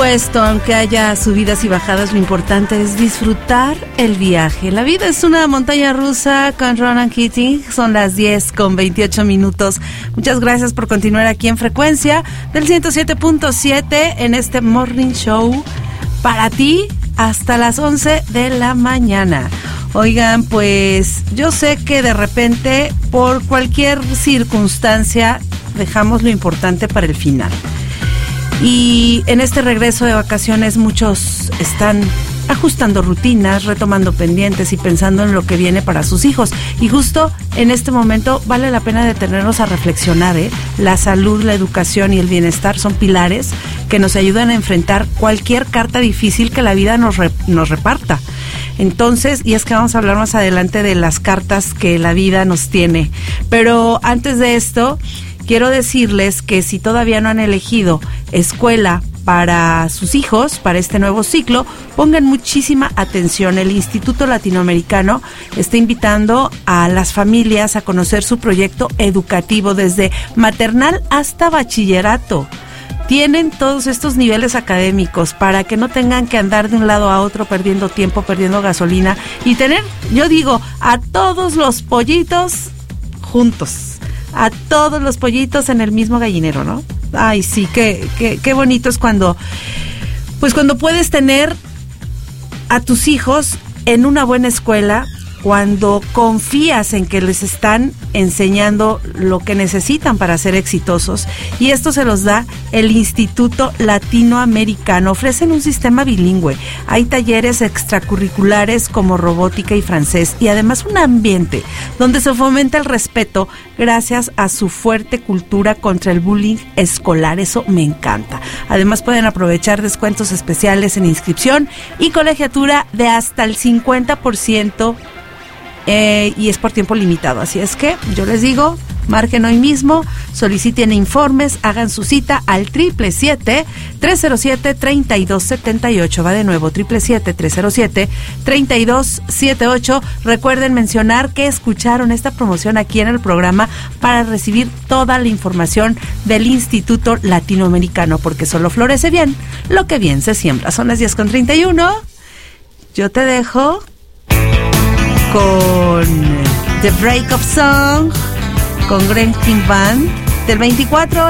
supuesto, aunque haya subidas y bajadas, lo importante es disfrutar el viaje. La vida es una montaña rusa con Ronan Keating. Son las 10:28. Muchas gracias por continuar aquí en Frecuencia del 107.7 en este Morning Show para ti hasta las 11 de la mañana. Oigan, pues yo sé que de repente, por cualquier circunstancia, dejamos lo importante para el final. Y en este regreso de vacaciones muchos están ajustando rutinas, retomando pendientes y pensando en lo que viene para sus hijos. Y justo en este momento vale la pena detenernos a reflexionar, La salud, la educación y el bienestar son pilares que nos ayudan a enfrentar cualquier carta difícil que la vida nos reparta. Entonces, y es que vamos a hablar más adelante de las cartas que la vida nos tiene. Pero antes de esto, quiero decirles que si todavía no han elegido escuela para sus hijos, para este nuevo ciclo, pongan muchísima atención. El Instituto Latinoamericano está invitando a las familias a conocer su proyecto educativo desde maternal hasta bachillerato. Tienen todos estos niveles académicos para que no tengan que andar de un lado a otro perdiendo tiempo, perdiendo gasolina y tener, yo digo, a todos los pollitos juntos. A todos los pollitos en el mismo gallinero, ¿no? Ay, sí, qué bonito es cuando puedes tener a tus hijos en una buena escuela, cuando confías en que les están enseñando lo que necesitan para ser exitosos. Y esto se los da el Instituto Latinoamericano. Ofrecen un sistema bilingüe. Hay talleres extracurriculares como robótica y francés. Y además un ambiente donde se fomenta el respeto gracias a su fuerte cultura contra el bullying escolar. Eso me encanta. Además pueden aprovechar descuentos especiales en inscripción y colegiatura de hasta el 50%. Y es por tiempo limitado, así es que yo les digo, marquen hoy mismo, soliciten informes, hagan su cita al 777-307-3278, va de nuevo, 777-307-3278. Recuerden mencionar que escucharon esta promoción aquí en el programa para recibir toda la información del Instituto Latinoamericano, porque solo florece bien lo que bien se siembra. Son las 10:31, yo te dejo con The Break of Song, con Green King Band, del 24